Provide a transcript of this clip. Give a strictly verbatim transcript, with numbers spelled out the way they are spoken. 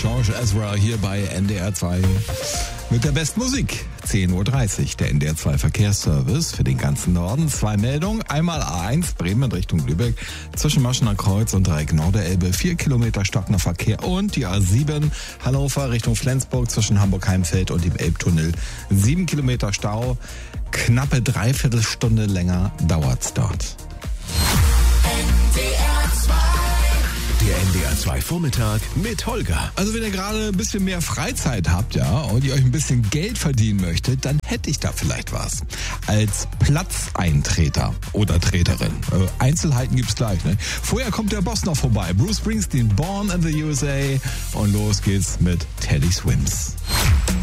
George Ezra hier bei N D R zwei mit der besten Musik. zehn Uhr dreißig, der N D R zwei Verkehrsservice für den ganzen Norden. Zwei Meldungen. Einmal A eins, Bremen Richtung Lübeck, zwischen Maschener Kreuz und Dreieck Norderelbe. Vier Kilometer stockender Verkehr. Und die A sieben, Hannover Richtung Flensburg, zwischen Hamburg-Heimfeld und dem Elbtunnel. Sieben Kilometer Stau. Knappe Dreiviertelstunde länger dauert's dort. Der N D R zwei Vormittag mit Holger. Also wenn ihr gerade ein bisschen mehr Freizeit habt, ja, und ihr euch ein bisschen Geld verdienen möchtet, dann hätte ich da vielleicht was. Als Platzeintreter oder Treterin. Äh, Einzelheiten gibt's gleich, ne? Vorher kommt der Boss noch vorbei. Bruce Springsteen, Born in the U S A. Und los geht's mit Teddy Swims.